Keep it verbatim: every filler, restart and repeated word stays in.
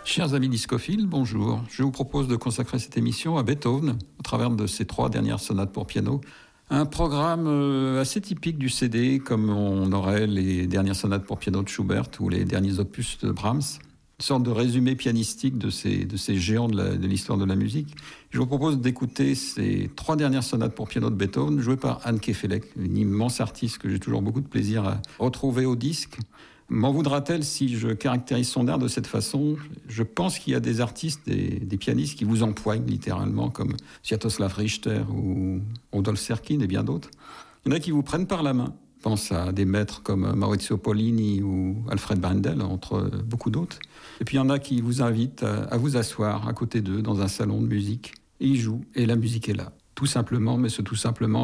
Chers amis discophiles, bonjour. Je vous propose de consacrer cette émission à Beethoven, au travers de ses trois dernières sonates pour piano. Un programme assez typique du C D, comme on aurait les dernières sonates pour piano de Schubert ou les derniers opus de Brahms. Une sorte de résumé pianistique de ces, de ces géants de, la, de l'histoire de la musique. Je vous propose d'écouter ces trois dernières sonates pour piano de Beethoven, jouées par Anne Kefelec, une immense artiste que j'ai toujours beaucoup de plaisir à retrouver au disque. M'en voudra-t-elle si je caractérise son art de cette façon ? Je pense qu'il y a des artistes, des, des pianistes qui vous empoignent littéralement, comme Sviatoslav Richter ou Rudolf Serkin et bien d'autres. Il y en a qui vous prennent par la main. Je pense à des maîtres comme Maurizio Pollini ou Alfred Brendel, entre beaucoup d'autres. Et puis il y en a qui vous invitent à, à vous asseoir à côté d'eux dans un salon de musique. Et ils jouent, et la musique est là. Tout simplement, mais ce tout simplement